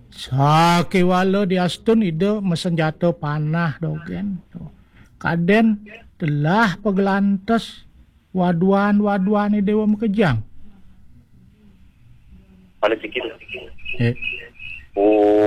Saki wala di astun ide mesenjata panah dogen. Kaden telah peglantes waduan ide wa mekejang. Pada sikit. Eh. Oh.